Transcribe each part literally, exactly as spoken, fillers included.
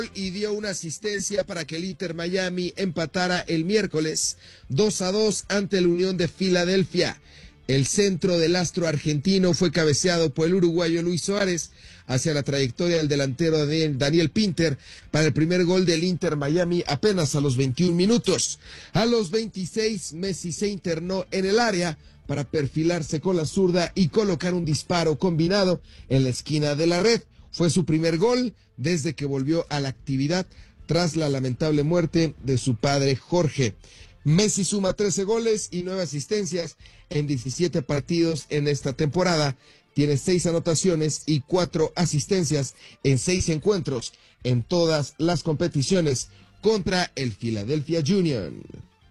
y dio una asistencia para que el Inter Miami empatara el miércoles dos a dos ante la Unión de Filadelfia. El centro del astro argentino fue cabeceado por el uruguayo Luis Suárez hacia la trayectoria del delantero Daniel Pinter para el primer gol del Inter Miami apenas a los veintiún minutos. A los veintiséis, Messi se internó en el área para perfilarse con la zurda y colocar un disparo combinado en la esquina de la red. Fue su primer gol desde que volvió a la actividad tras la lamentable muerte de su padre Jorge. Messi suma trece goles y nueve asistencias en diecisiete partidos en esta temporada. Tiene seis anotaciones y cuatro asistencias en seis encuentros en todas las competiciones contra el Philadelphia Union.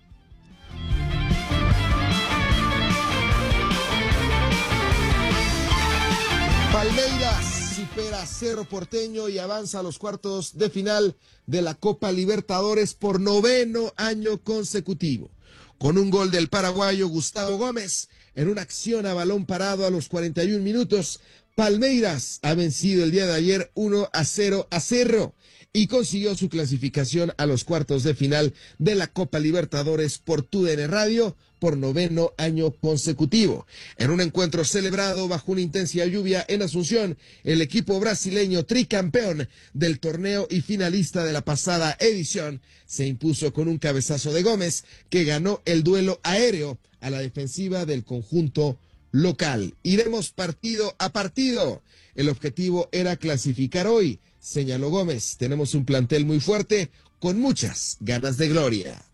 Palmeiras supera a Cerro Porteño y avanza a los cuartos de final de la Copa Libertadores por noveno año consecutivo. Con un gol del paraguayo Gustavo Gómez en una acción a balón parado a los cuarenta y un minutos, Palmeiras ha vencido el día de ayer uno a cero a Cerro y consiguió su clasificación a los cuartos de final de la Copa Libertadores por T U D N Radio por noveno año consecutivo. En un encuentro celebrado bajo una intensa lluvia en Asunción, el equipo brasileño tricampeón del torneo y finalista de la pasada edición se impuso con un cabezazo de Gómez que ganó el duelo aéreo a la defensiva del conjunto local. Iremos partido a partido. El objetivo era clasificar hoy, señaló Gómez. Tenemos un plantel muy fuerte con muchas ganas de gloria.